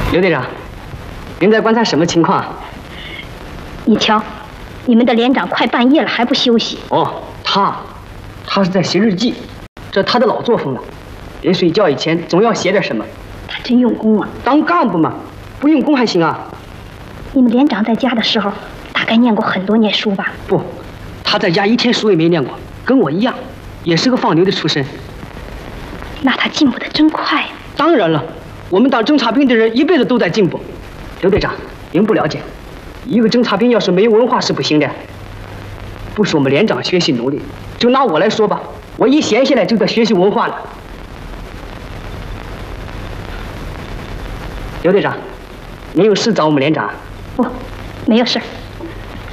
刘队长，您在观察什么情况？ 你瞧，你们的连长快半夜了还不休息。 哦，他是在写日记，这他的老作风了。临睡觉以前总要写点什么。 他真用功啊！ 当干部嘛，不用功还行啊。 你们连长在家的时候，大概念过很多年书吧？ 不，他在家一天书也没念过，跟我一样，也是个放牛的出身。 那他进步的真快呀！ 当然了，我们当侦察兵的人一辈子都在进步。刘队长，您不了解，一个侦察兵要是没有文化是不行的。不是我们连长学习努力，就拿我来说吧，我一闲下来就在学习文化了。刘队长，您有事找我们连长？ 不，没有事。